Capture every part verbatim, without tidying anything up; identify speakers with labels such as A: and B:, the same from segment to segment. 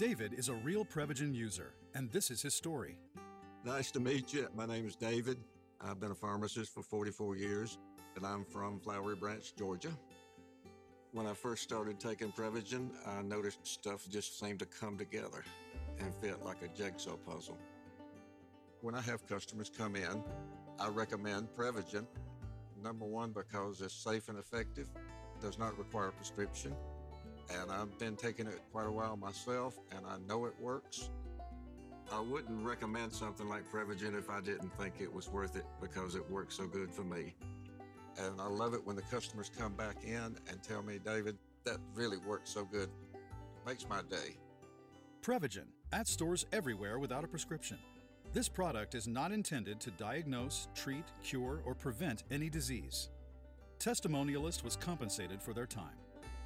A: David is a real Prevagen user, and this is his story.
B: Nice to meet you. My name is David. I've been a pharmacist for forty-four years, and I'm from Flowery Branch, Georgia. When I first started taking Prevagen, I noticed stuff just seemed to come together and fit like a jigsaw puzzle. When I have customers come in, I recommend Prevagen. Number one, because it's safe and effective, does not require a prescription, and I've been taking it quite a while myself, and I know it works. I wouldn't recommend something like Prevagen if I didn't think it was worth it because it works so good for me. And I love it when the customers come back in and tell me, David, that really works so good. Makes my day.
A: Prevagen, at stores everywhere without a prescription. This product is not intended to diagnose, treat, cure, or prevent any disease. Testimonialist was compensated for their time.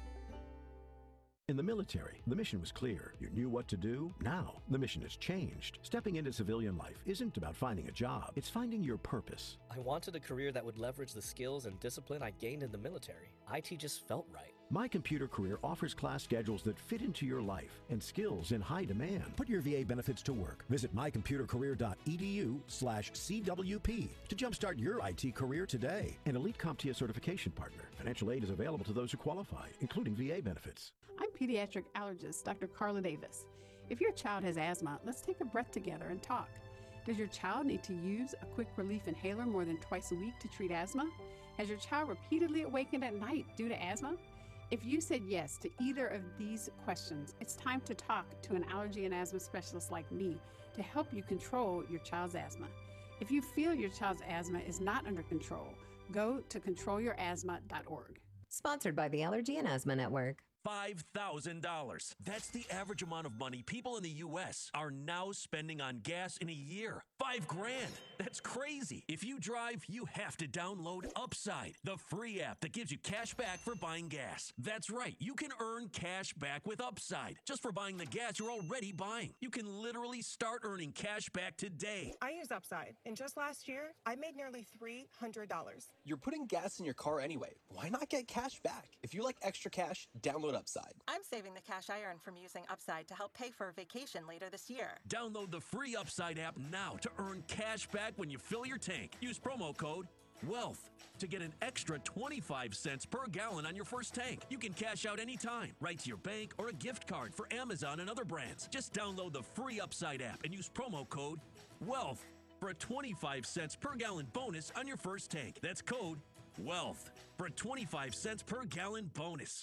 C: In the military, the mission was clear. You knew what to do. Now, the mission has changed. Stepping into civilian life isn't about finding a job. It's finding your purpose.
D: I wanted a career that would leverage the skills and discipline I gained in the military. I T just felt right.
C: My Computer Career offers class schedules that fit into your life and skills in high demand. Put your V A benefits to work. Visit mycomputercareer.edu slash CWP to jumpstart your I T career today. An Elite CompTIA certification partner. Financial aid is available to those who qualify, including V A benefits.
E: I'm pediatric allergist Doctor Carla Davis. If your child has asthma, let's take a breath together and talk. Does your child need to use a quick relief inhaler more than twice a week to treat asthma? Has your child repeatedly awakened at night due to asthma? If you said yes to either of these questions, it's time to talk to an allergy and asthma specialist like me to help you control your child's asthma. If you feel your child's asthma is not under control, go to control your asthma dot org.
F: Sponsored by the Allergy and Asthma Network.
G: five thousand dollars. That's the average amount of money people in the U S are now spending on gas in a year. Five grand. That's crazy. If you drive, you have to download Upside, the free app that gives you cash back for buying gas. That's right. You can earn cash back with Upside just for buying the gas you're already buying. You can literally start earning cash back today.
H: I use Upside, and just last year, I made nearly three hundred dollars.
I: You're putting gas in your car anyway. Why not get cash back? If you like extra cash, download Upside.
H: I'm saving the cash I earn from using Upside to help pay for a vacation later this year.
G: Download the free Upside app now to earn cash back when you fill your tank. Use promo code WEALTH to get an extra twenty-five cents per gallon on your first tank. You can cash out anytime, right to your bank or a gift card for Amazon and other brands. Just download the free Upside app and use promo code WEALTH for a twenty-five cents per gallon bonus on your first tank. That's code WEALTH for a twenty-five cents per gallon bonus.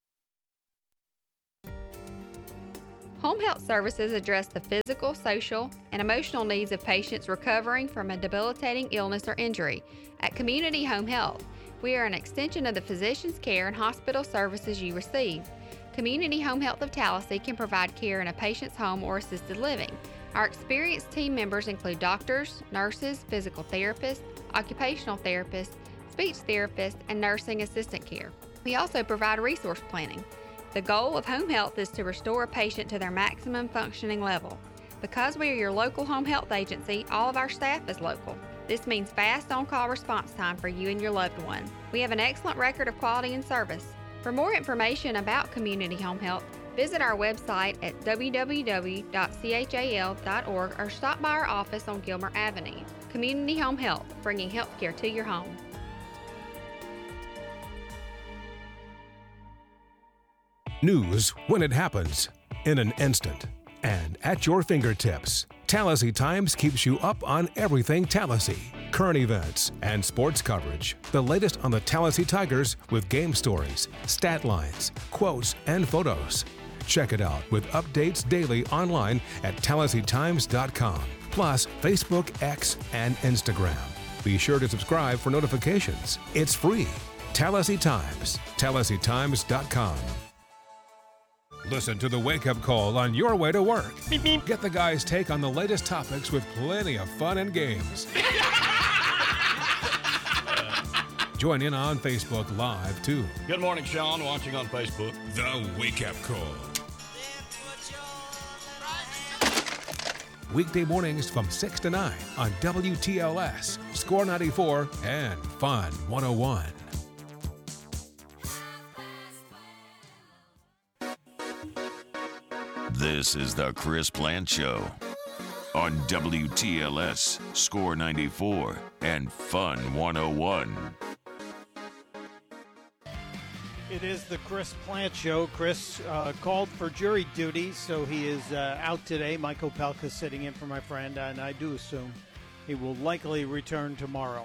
J: Home health services address the physical, social, and emotional needs of patients recovering from a debilitating illness or injury. At Community Home Health, we are an extension of the physician's care and hospital services you receive. Community Home Health of Tallahassee can provide care in a patient's home or assisted living. Our experienced team members include doctors, nurses, physical therapists, occupational therapists, speech therapists, and nursing assistant care. We also provide resource planning. The goal of home health is to restore a patient to their maximum functioning level. Because we are your local home health agency, all of our staff is local. This means fast on-call response time for you and your loved one. We have an excellent record of quality and service. For more information about Community Home Health, visit our website at w w w dot c h a l dot org or stop by our office on Gilmer Avenue. Community Home Health, bringing healthcare to your home.
K: News when it happens, in an instant, and at your fingertips. Tallahassee Times keeps you up on everything Tallahassee. Current events and sports coverage. The latest on the Tallahassee Tigers with game stories, stat lines, quotes, and photos. Check it out with updates daily online at tallahassee times dot com. Plus Facebook, X, and Instagram. Be sure to subscribe for notifications. It's free. Tallahassee Times. tallahassee times dot com. Listen to the Wake Up Call on your way to work. Beep, beep. Get the guys' take on the latest topics with plenty of fun and games. Join in on Facebook Live, too.
L: Good morning, Sean, watching on Facebook.
K: The Wake Up Call. Weekday mornings from six to nine on W T L S, Score ninety-four, and Fun one oh one.
M: This is the Chris Plant Show on W T L S, Score ninety-four, and Fun one oh one.
N: It is the Chris Plant Show. Chris uh, called for jury duty, so he is uh, out today. Mike Opelka sitting in for my friend, and I do assume he will likely return tomorrow.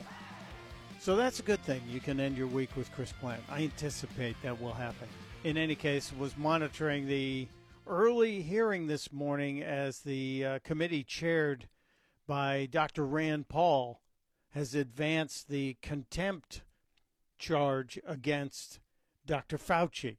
N: So that's a good thing. You can end your week with Chris Plant. I anticipate that will happen. In any case, was monitoring the early hearing this morning as the uh, committee chaired by Doctor Rand Paul has advanced the contempt charge against Doctor Fauci.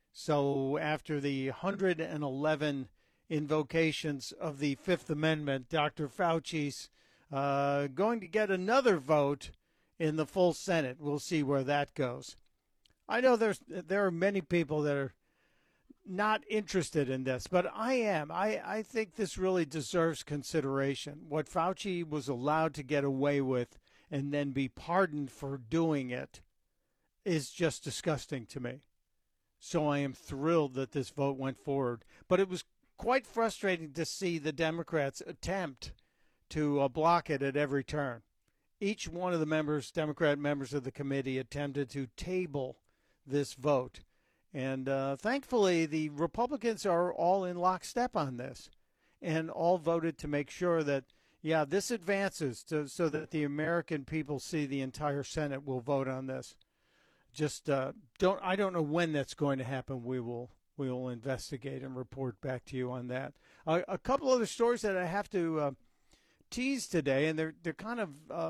N: So after the one hundred eleven invocations of the Fifth Amendment, Doctor Fauci's uh, going to get another vote in the full Senate. We'll see where that goes. I know there's there are many people that are not interested in this, but I am. I, I think this really deserves consideration. What Fauci was allowed to get away with and then be pardoned for doing it is just disgusting to me. So I am thrilled that this vote went forward. But it was quite frustrating to see the Democrats attempt to uh, block it at every turn. Each one of the members, Democrat members of the committee, attempted to table this vote. And uh, thankfully, the Republicans are all in lockstep on this and all voted to make sure that, yeah, this advances to, so that the American people see the entire Senate will vote on this. Just uh, don't. I don't know when that's going to happen. We will we will investigate and report back to you on that. Uh, a couple other stories that I have to uh, tease today, and they're they're kind of uh,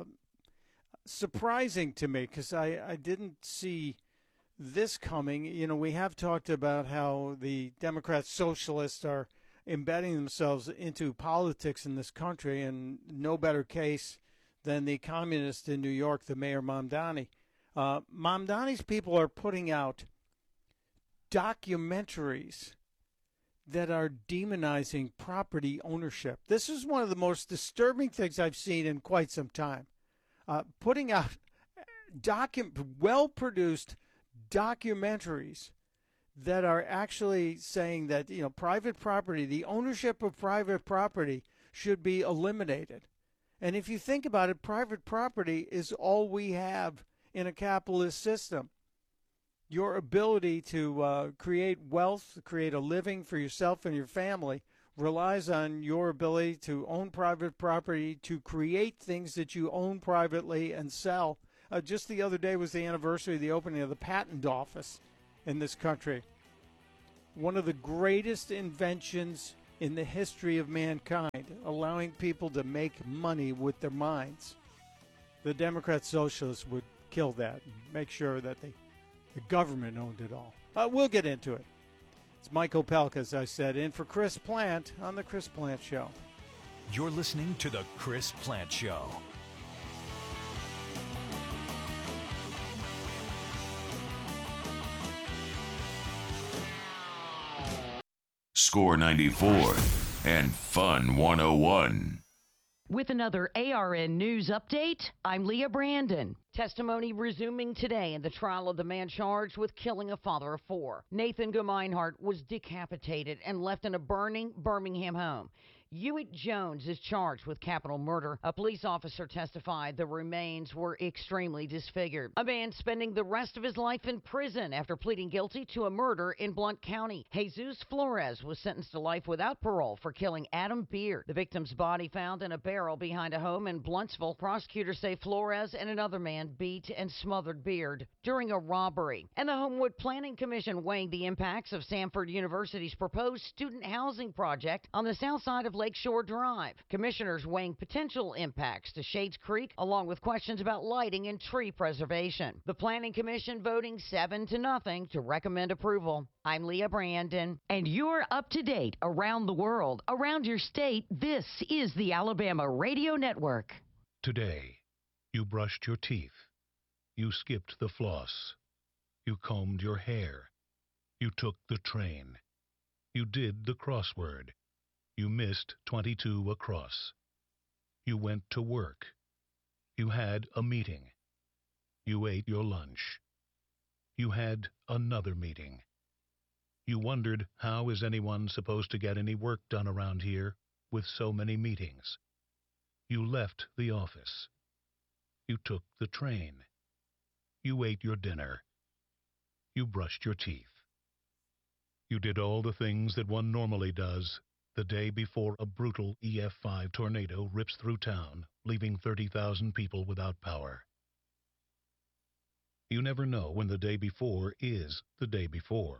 N: surprising to me because I, I didn't see this coming. You know, we have talked about how the Democrat socialists are embedding themselves into politics in this country, and no better case than the communist in New York, the Mayor Mamdani. Uh, Mamdani's people are putting out documentaries that are demonizing property ownership. This is one of the most disturbing things I've seen in quite some time. Uh, putting out docu- well-produced documentaries that are actually saying that, you know, private property, the ownership of private property should be eliminated. And if you think about it, private property is all we have in a capitalist system. Your ability to uh, create wealth, create a living for yourself and your family relies on your ability to own private property, to create things that you own privately and sell. Uh, just the other day was the anniversary of the opening of the patent office in this country. One of the greatest inventions in the history of mankind, allowing people to make money with their minds. The Democrat socialists would kill that and make sure that they, the government owned it all. Uh, we'll get into it. It's Mike Opelka, as I said, in for Chris Plant on The Chris Plant Show.
O: You're listening to The Chris Plant Show.
M: Score ninety-four and Fun one oh one.
P: With another A R N News update, I'm Leah Brandon. Testimony resuming today in the trial of the man charged with killing a father of four. Nathan Gemeinhart was decapitated and left in a burning Birmingham home. Hewitt Jones is charged with capital murder. A police officer testified the remains were extremely disfigured. A man spending the rest of his life in prison after pleading guilty to a murder in Blount County. Jesus Flores was sentenced to life without parole for killing Adam Beard. The victim's body found in a barrel behind a home in Bluntsville. Prosecutors say Flores and another man beat and smothered Beard during a robbery. And the Homewood Planning Commission weighing the impacts of Samford University's proposed student housing project on the south side of Lakeshore Drive. Commissioners weighing potential impacts to Shades Creek, along with questions about lighting and tree preservation. The Planning Commission voting seven to nothing to recommend approval. I'm Leah Brandon, and you're up to date around the world, around your state. This is the Alabama Radio Network.
Q: Today, you brushed your teeth. You skipped the floss. You combed your hair. You took the train. You did the crossword. You missed twenty-two across. You went to work. You had a meeting. You ate your lunch. You had another meeting. You wondered, how is anyone supposed to get any work done around here with so many meetings? You left the office. You took the train. You ate your dinner. You brushed your teeth. You did all the things that one normally does the day before a brutal E F five tornado rips through town, leaving thirty thousand people without power. You never know when the day before is the day before.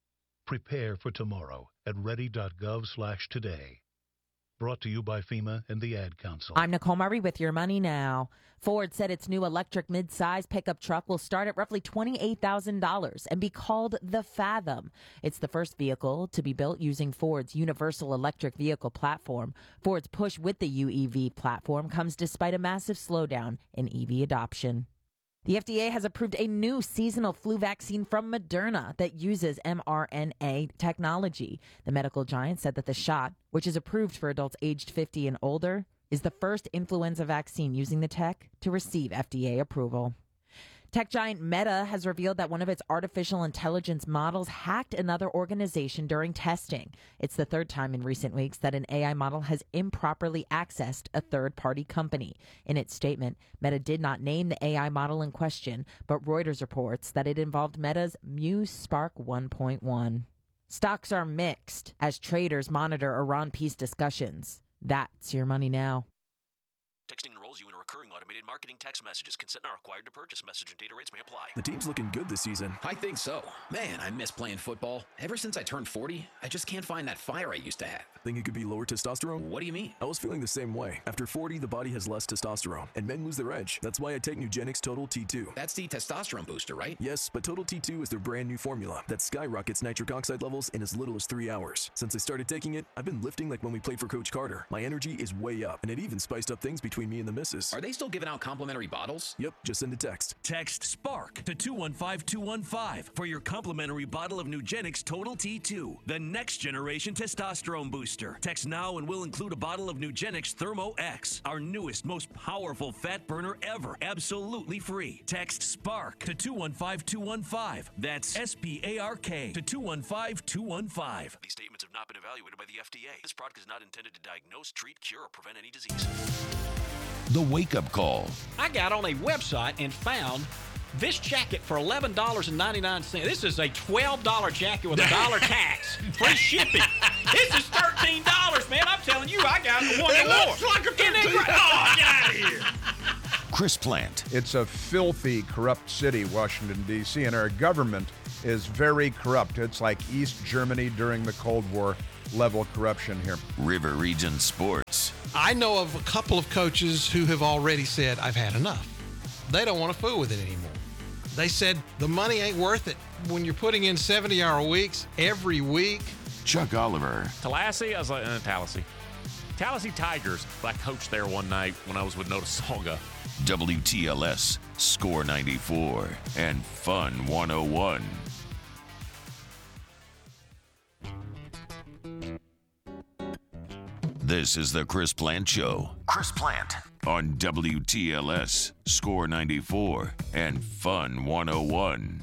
Q: Prepare for tomorrow at ready.gov slash today. Brought to you by FEMA and the Ad Council.
R: I'm Nicole Murray with Your Money Now. Ford said its new electric midsize pickup truck will start at roughly twenty-eight thousand dollars and be called the Fathom. It's the first vehicle to be built using Ford's Universal Electric Vehicle platform. Ford's push with the U E V platform comes despite a massive slowdown in E V adoption. The F D A has approved a new seasonal flu vaccine from Moderna that uses mRNA technology. The medical giant said that the shot, which is approved for adults aged fifty and older, is the first influenza vaccine using the tech to receive F D A approval. Tech giant Meta has revealed that one of its artificial intelligence models hacked another organization during testing. It's the third time in recent weeks that an A I model has improperly accessed a third-party company. In its statement, Meta did not name the A I model in question, but Reuters reports that it involved Meta's Muse Spark one point one. Stocks are mixed as traders monitor Iran peace discussions. That's Your Money Now.
G: Texting enrolls you in a recurring automated marketing text messages. Consent not required to purchase. Message and data rates may apply.
S: The team's looking good this season.
T: I think so. Man, I miss playing football. Ever since I turned forty, I just can't find that fire I used to have.
S: Think it could be lower testosterone?
T: What do you mean?
S: I was feeling the same way. After forty, the body has less testosterone, and men lose their edge. That's why I take Nugenix Total T two.
T: That's the testosterone booster, right?
S: Yes, but Total T two is their brand new formula that skyrockets nitric oxide levels in as little as three hours. Since I started taking it, I've been lifting like when we played for Coach Carter. My energy is way up, and it even spiced up things between me and the missus.
T: Are they still giving out complimentary bottles?
S: Yep, just send a text.
G: Text SPARK to two one five two one five for your complimentary bottle of Nugenix Total T two, the next generation testosterone booster. Text now and we'll include a bottle of Nugenix Thermo X, our newest, most powerful fat burner ever, absolutely free. Text SPARK to two one five two one five. That's S P A R K to two one five two one five. These statements have not been evaluated by the F D A. This product is not intended to diagnose, treat, cure, or prevent any disease.
M: The Wake Up Call.
L: I got on a website and found this jacket for eleven dollars and ninety-nine cents. This is a twelve dollars jacket with a dollar tax. Free shipping. This is thirteen dollars, man. I'm telling you, I got one
U: It
L: more.
U: looks like a thirteen dollars.
L: Oh, get out of here.
M: Chris Plant.
V: It's a filthy, corrupt city, Washington, D C, and our government is very corrupt. It's like East Germany during the Cold War level corruption here.
M: River Region Sports.
W: I know of a couple of coaches who have already said, I've had enough. They don't want to fool with it anymore. They said the money ain't worth it when you're putting in seventy-hour weeks every week.
M: Chuck Oliver.
X: Tallahassee, I was like, uh, Tallahassee. Tallahassee Tigers. I coached there one night when I was with Notasulga.
M: W T L S, Score ninety-four, and Fun one oh one. This is the Chris Plant Show. Chris Plant. On W T L S, Score ninety-four, and Fun one oh one.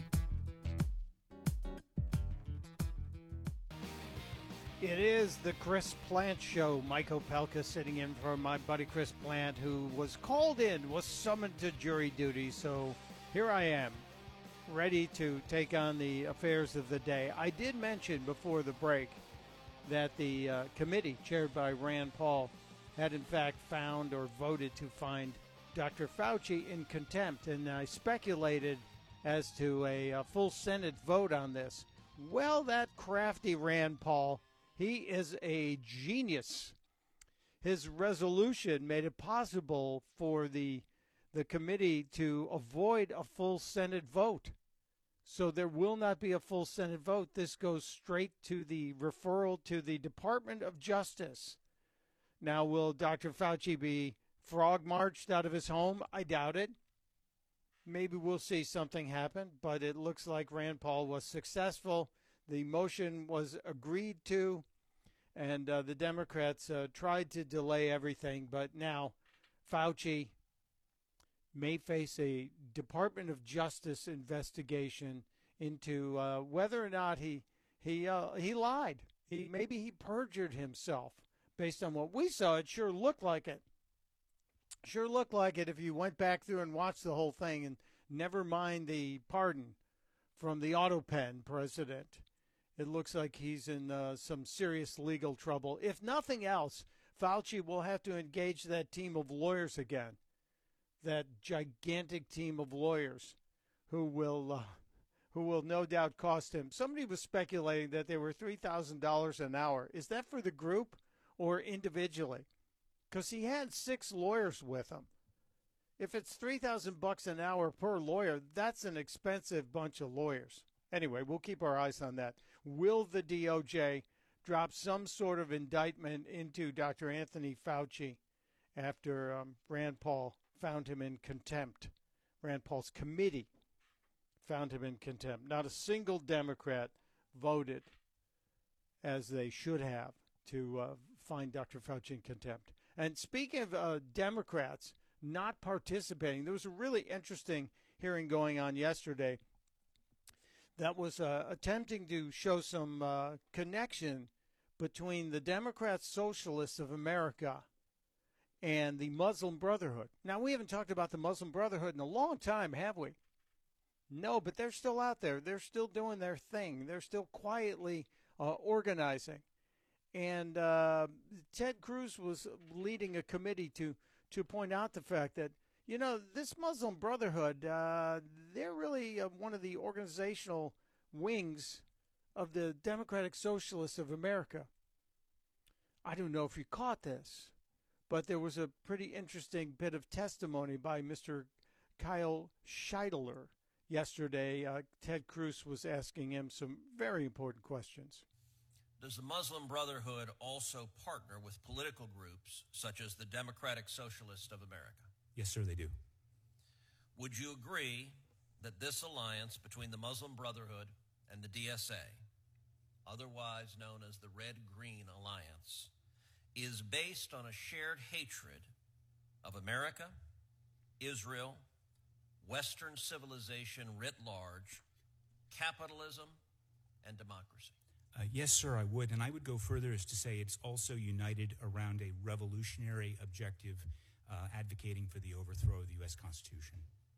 N: It is the Chris Plant Show. Mike Opelka sitting in for my buddy Chris Plant, who was called in, was summoned to jury duty. So here I am, ready to take on the affairs of the day. I did mention before the break that the uh, committee chaired by Rand Paul had in fact found or voted to find Doctor Fauci in contempt. And I speculated as to a, a full Senate vote on this. Well, that crafty Rand Paul, he is a genius. His resolution made it possible for the the committee to avoid a full Senate vote. So there will not be a full Senate vote. This goes straight to the referral to the Department of Justice. Now, will Doctor Fauci be frog marched out of his home? I doubt it. Maybe we'll see something happen, but it looks like Rand Paul was successful. The motion was agreed to, and uh, the Democrats uh, tried to delay everything, but now Fauci may face a Department of Justice investigation into uh, whether or not he, he uh, he lied. He maybe he perjured himself based on what we saw. It sure looked like it. Sure looked like it if you went back through and watched the whole thing, and never mind the pardon from the AutoPen president. It looks like he's in uh, some serious legal trouble. If nothing else, Fauci will have to engage that team of lawyers again, that gigantic team of lawyers who will uh, who will no doubt cost him. Somebody was speculating that they were three thousand dollars an hour. Is that for the group or individually? Because he had six lawyers with him. If it's three thousand bucks an hour per lawyer, that's an expensive bunch of lawyers. Anyway, we'll keep our eyes on that. Will the D O J drop some sort of indictment into Doctor Anthony Fauci after um, Rand Paul found him in contempt? Rand Paul's committee found him in contempt. Not a single Democrat voted as they should have to uh, find Doctor Fauci in contempt. And speaking of uh, Democrats not participating, there was a really interesting hearing going on yesterday that was uh, attempting to show some uh, connection between the Democrat Socialists of America and the Muslim Brotherhood. Now, we haven't talked about the Muslim Brotherhood in a long time, have we? No, but they're still out there. They're still doing their thing. They're still quietly uh, organizing. And uh, Ted Cruz was leading a committee to, to point out the fact that, you know, this Muslim Brotherhood, uh, they're really uh, one of the organizational wings of the Democratic Socialists of America. I don't know if you caught this, but there was a pretty interesting bit of testimony by Mister Kyle Scheidler yesterday. Uh, Ted Cruz was asking him some very important questions.
A: Does the Muslim Brotherhood also partner with political groups such as the Democratic Socialists of America?
B: Yes, sir, they do.
A: Would you agree that this alliance between the Muslim Brotherhood and the D S A, otherwise known as the Red-Green Alliance, is based on a shared hatred of America, Israel, Western civilization writ large, capitalism, and democracy?
B: Uh, yes, sir, I would. And I would go further as to say it's also united around a revolutionary objective uh, advocating for the overthrow of the U S Constitution.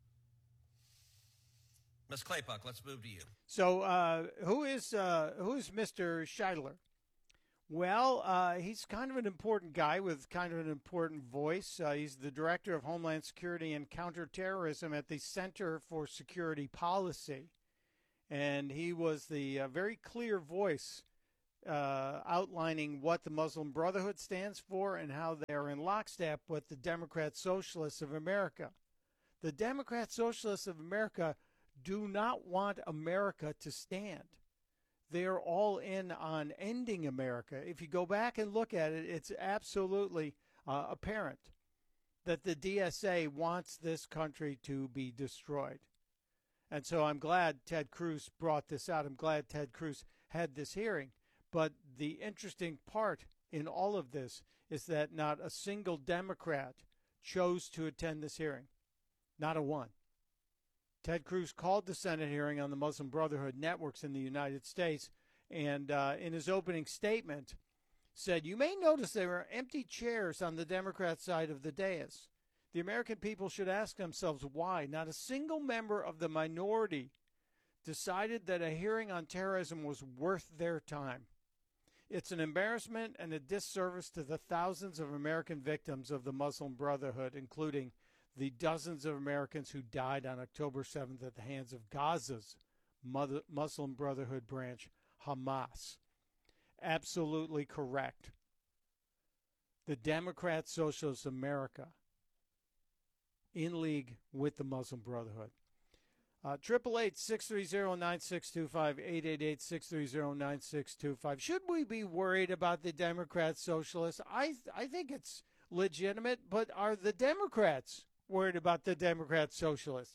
A: Miz Claypuck, let's move to you.
N: So uh, who is uh, who is Mister Scheidler? Well, uh, he's kind of an important guy with kind of an important voice. Uh, he's the Director of Homeland Security and Counterterrorism at the Center for Security Policy. And he was the uh, very clear voice uh, outlining what the Muslim Brotherhood stands for and how they are in lockstep with the Democrat Socialists of America. The Democrat Socialists of America do not want America to stand. They're all in on ending America. If you go back and look at it, it's absolutely uh, apparent that the D S A wants this country to be destroyed. And so I'm glad Ted Cruz brought this out. I'm glad Ted Cruz had this hearing. But the interesting part in all of this is that not a single Democrat chose to attend this hearing. Not a one. Ted Cruz called the Senate hearing on the Muslim Brotherhood networks in the United States, and uh, in his opening statement said, "You may notice there are empty chairs on the Democrat side of the dais. The American people should ask themselves why not a single member of the minority decided that a hearing on terrorism was worth their time. It's an embarrassment and a disservice to the thousands of American victims of the Muslim Brotherhood, including the dozens of Americans who died on October seventh at the hands of Gaza's Muslim Brotherhood branch, Hamas." Absolutely correct. The Democrat Socialists of America in league with the Muslim Brotherhood. Triple eight six three zero nine six two five eight eight eight six three zero nine six two five. Should we be worried about the Democrat Socialists? I I think it's legitimate, but are the Democrats worried about the Democrat Socialists?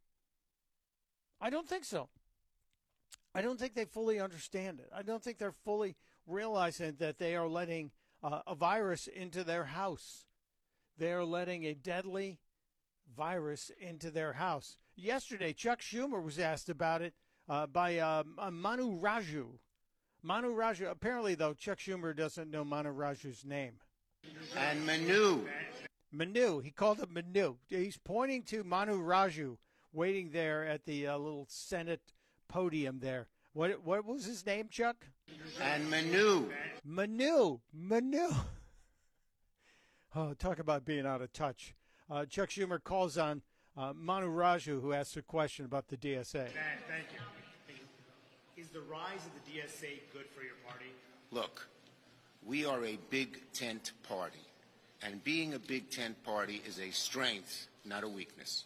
N: I don't think so. I don't think they fully understand it. I don't think they're fully realizing that they are letting uh, a virus into their house. They are letting a deadly virus into their house. Yesterday, Chuck Schumer was asked about it uh, by uh, Manu Raju, Manu Raju, apparently, though, Chuck Schumer doesn't know Manu Raju's name.
C: And Manu.
N: Manu. He called him Manu. He's pointing to Manu Raju, waiting there at the uh, little Senate podium there. What what was his name, Chuck?
C: And Manu.
N: Manu. Manu. Oh, talk about being out of touch. Uh, Chuck Schumer calls on uh, Manu Raju, who asks a question about the D S A.
D: Thank you. Is the rise of the D S A good for your party?
C: Look, we are a big tent party, and being a big tent party is a strength, not a weakness.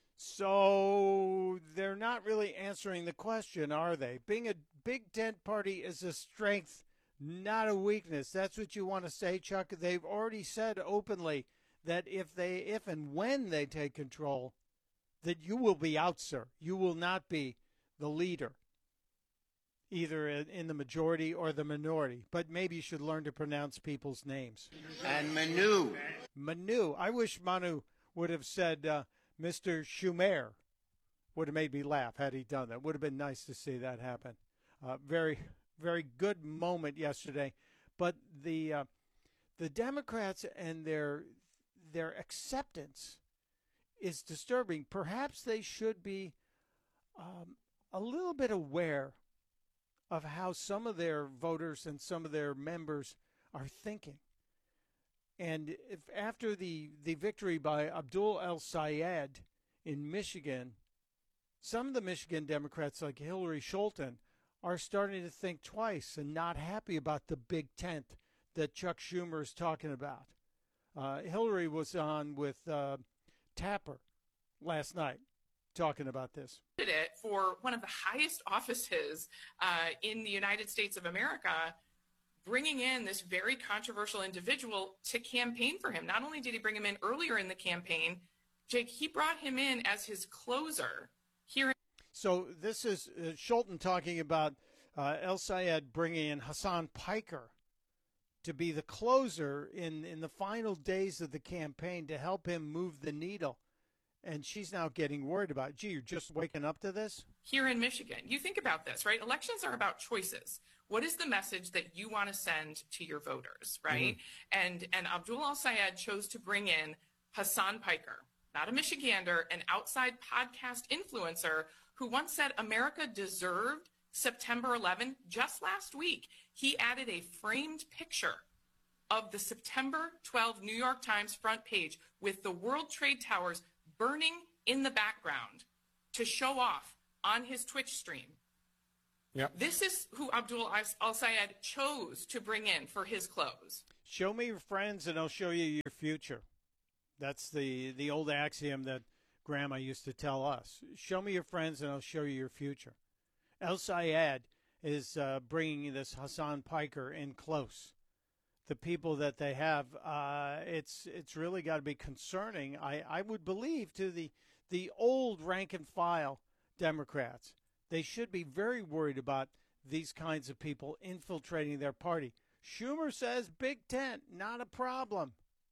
N: So they're not really answering the question, are they? Being a big tent party is a strength, not a weakness. That's what you want to say, Chuck. They've already said openly that if they, if and when they take control, that you will be out, sir. You will not be the leader, either in the majority or the minority. But maybe you should learn to pronounce people's names.
C: And Manu.
N: Manu. I wish Manu would have said uh, Mister Schumer. Would have made me laugh had he done that. Would have been nice to see that happen. Uh, very, very good moment yesterday. But the uh, the Democrats and their their acceptance is disturbing. Perhaps they should be um, a little bit aware of how some of their voters and some of their members are thinking. And if after the, the victory by Abdul El-Sayed in Michigan, some of the Michigan Democrats like Hillary Scholten are starting to think twice and not happy about the big tent that Chuck Schumer is talking about. Uh, Hillary was on with uh, Tapper last night talking about this.
E: It for one of the highest offices uh, in the United States of America, bringing in this very controversial individual to campaign for him. Not only did he bring him in earlier in the campaign, Jake, he brought him in as his closer here.
N: So this is uh, Scholten talking about uh, El-Sayed bringing in Hassan Piker to be the closer in, in the final days of the campaign to help him move the needle. And she's now getting worried about, gee, you're just waking up to this?
E: Here in Michigan, you think about this, right? Elections are about choices. What is the message that you want to send to your voters, right? Mm-hmm. And and Abdul El-Sayed chose to bring in Hassan Piker, not a Michigander, an outside podcast influencer who once said America deserved September eleventh. Just last week, he added a framed picture of the September twelfth New York Times front page with the World Trade Towers burning in the background to show off on his Twitch stream. Yep. This is who Abdul El-Sayed chose to bring in for his close.
N: Show me your friends and I'll show you your future. That's the, the old axiom that Grandma used to tell us. Show me your friends and I'll show you your future. El-Sayed is uh, bringing this Hassan Piker in close. The people that they have, uh, it's it's really got to be concerning, I, I would believe, to the, the old rank-and-file Democrats. They should be very worried about these kinds of people infiltrating their party. Schumer says Big Tent, not a problem.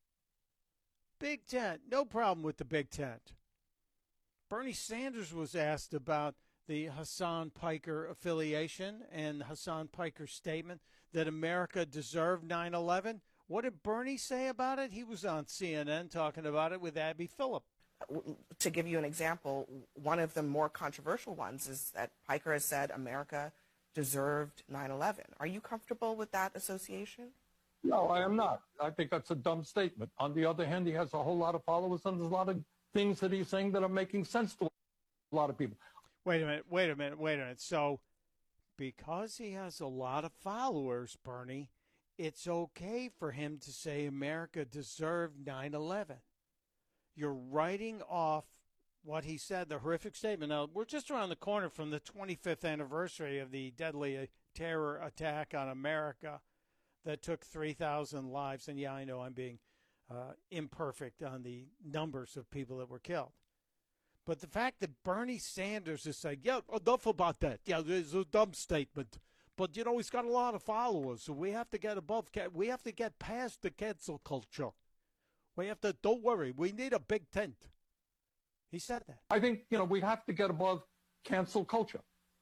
N: Big Tent, no problem with the Big Tent. Bernie Sanders was asked about the Hassan Piker affiliation and Hassan Piker's statement that America deserved nine eleven. What did Bernie say about it? He was on C N N talking about it with Abby Phillip.
U: To give you an example, one of the more controversial ones is that Piker has said America deserved nine eleven. Are you comfortable with that association?
Y: No, I am not. I think that's a dumb statement. On the other hand, he has a whole lot of followers, and there's a lot of things that he's saying that are making sense to a lot of people.
N: Wait a minute, wait a minute, wait a minute. So because he has a lot of followers, Bernie, it's okay for him to say America deserved nine eleven. You're writing off what he said, the horrific statement. Now, we're just around the corner from the twenty-fifth anniversary of the deadly terror attack on America that took three thousand lives. And, yeah, I know I'm being uh, imperfect on the numbers of people that were killed. But the fact that Bernie Sanders is saying, yeah, enough about that. Yeah, it's a dumb statement. But, you know, he's got a lot of followers, so we have to get above, we have to get past the cancel culture. We have to, don't worry, we need a big tent. He said that.
Y: I think, you know, we have to get above cancel culture.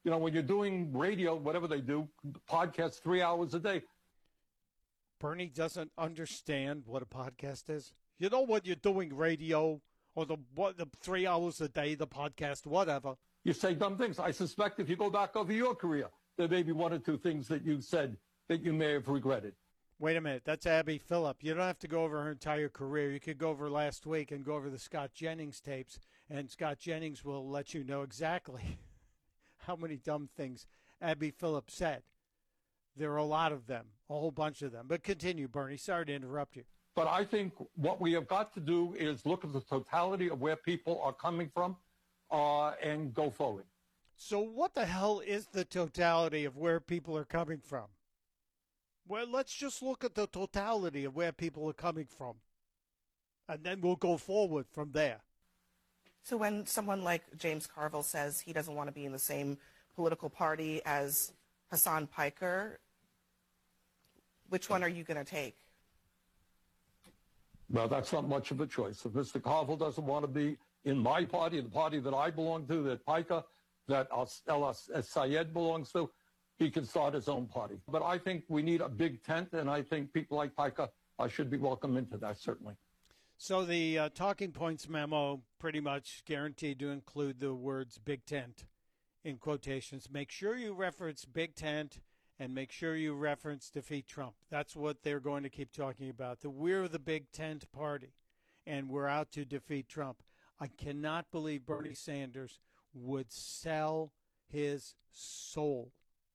Y: You know, when you're doing radio, whatever they do, podcasts three hours a day.
N: Bernie doesn't understand what a podcast is. You know, when you're doing radio or the what the three hours a day, the podcast, whatever.
Y: You say dumb things. I suspect if you go back over your career, there may be one or two things that you said that you may have regretted.
N: Wait a minute. That's Abby Phillip. You don't have to go over her entire career. You could go over last week and go over the Scott Jennings tapes, and Scott Jennings will let you know exactly how many dumb things Abby Phillip said. There are a lot of them, a whole bunch of them. But continue, Bernie. Sorry to interrupt you.
Y: But I think what we have got to do is look at the totality of where people are coming from uh, and go forward.
N: So what the hell is the totality of where people are coming from? Well, let's just look at the totality of where people are coming from, and then we'll go forward from there.
U: So when someone like James Carville says he doesn't want to be in the same political party as Hassan Piker, which one are you going to take?
Y: Well, that's not much of a choice. If Mister Carville doesn't want to be in my party, the party that I belong to, that Piker, that El Sayed belongs to, he can start his own party. But I think we need a big tent, and I think people like Piker uh, should be welcome into that, certainly.
N: So the uh, talking points memo pretty much guaranteed to include the words big tent in quotations. Make sure you reference big tent and make sure you reference defeat Trump. That's what they're going to keep talking about. That we're the big tent party and we're out to defeat Trump. I cannot believe Bernie Sanders would sell his soul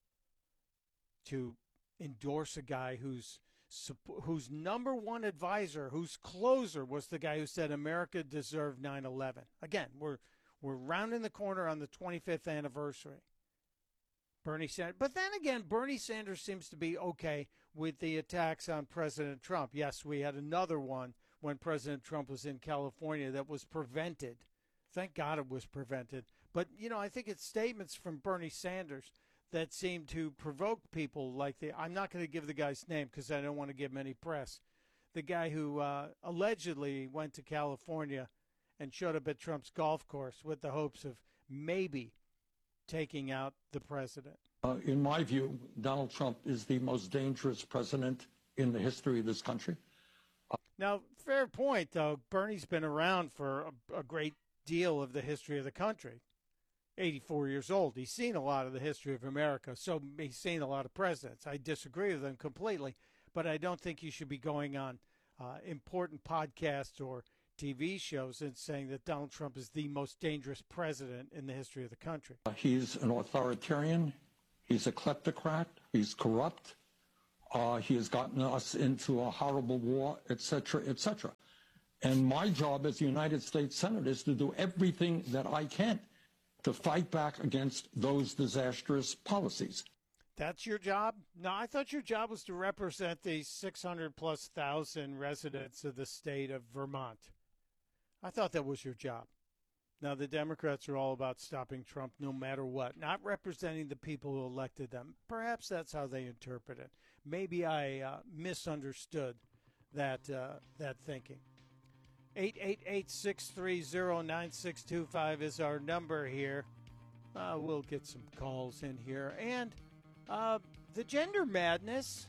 N: to endorse a guy whose whose number one advisor, whose closer was the guy who said America deserved nine eleven. Again, we're we're rounding the corner on the twenty-fifth anniversary. Bernie Sanders. But then again, Bernie Sanders seems to be okay with the attacks on President Trump. Yes, we had another one when President Trump was in California that was prevented. Thank God it was prevented. But, you know, I think it's statements from Bernie Sanders that seem to provoke people like the, I'm not going to give the guy's name because I don't want to give him any press. The guy who uh, allegedly went to California and showed up at Trump's golf course with the hopes of maybe taking out the president.
Y: Uh, in my view, Donald Trump is the most dangerous president in the history of this country.
N: Uh, now, fair point, though. Bernie's been around for a, a great deal of the history of the country. eighty-four years old. He's seen a lot of the history of America, so he's seen a lot of presidents. I disagree with him completely, but I don't think you should be going on uh, important podcasts or T V shows and saying that Donald Trump is the most dangerous president in the history of the country.
Y: Uh, he's an authoritarian. He's a kleptocrat. He's corrupt. Uh, he has gotten us into a horrible war, et cetera, et cetera. And my job as a United States Senator is to do everything that I can to fight back against those disastrous policies.
N: That's your job? No, I thought your job was to represent the six hundred plus thousand residents of the state of Vermont. I thought that was your job. Now, the Democrats are all about stopping Trump no matter what, not representing the people who elected them. Perhaps that's how they interpret it. Maybe I uh, misunderstood that uh, that thinking. eight eight eight, six three zero, nine six two five is our number here. Uh, we'll get some calls in here. And uh, the gender madness,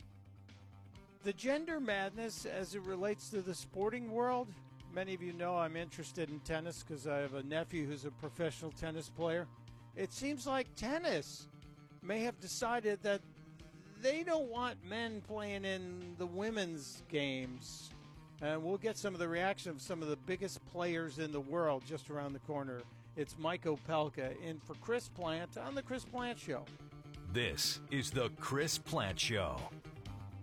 N: the gender madness as it relates to the sporting world. Many of you know I'm interested in tennis because I have a nephew who's a professional tennis player. It seems like tennis may have decided that they don't want men playing in the women's games. And we'll get some of the reaction of some of the biggest players in the world just around the corner. It's Mike Opelka in for Chris Plant on The Chris Plant Show.
O: This is The Chris Plant Show.